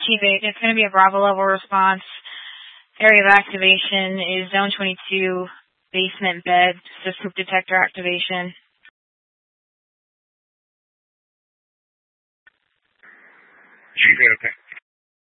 Chief 8, it's going to be a Bravo level response. Area of activation is Zone 22, basement bed, so scoop detector activation. Chief 8, okay.